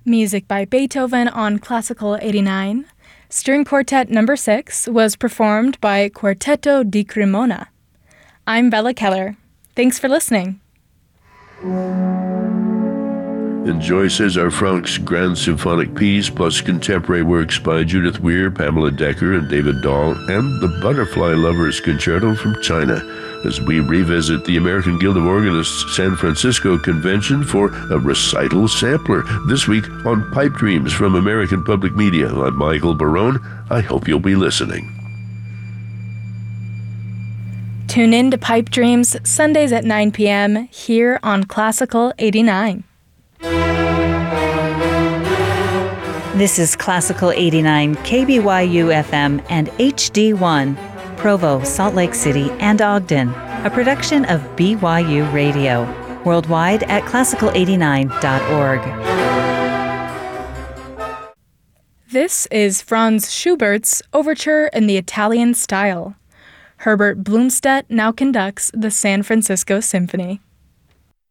Music by Beethoven on Classical 89. String Quartet No. 6 was performed by Quartetto di Cremona. I'm Bella Keller. Thanks for listening. Enjoy César Franck's Grand Symphonic Piece, plus contemporary works by Judith Weir, Pamela Decker, and David Dahl, and the Butterfly Lovers Concerto from China, as we revisit the American Guild of Organists San Francisco Convention for a recital sampler. This week on Pipe Dreams from American Public Media. I'm Michael Barone. I hope you'll be listening. Tune in to Pipe Dreams Sundays at 9 p.m. here on Classical 89. This is Classical 89, KBYU FM and HD1, Provo, Salt Lake City, and Ogden, a production of BYU Radio, worldwide at classical89.org. This is Franz Schubert's Overture in the Italian style. Herbert Blomstedt now conducts the San Francisco Symphony.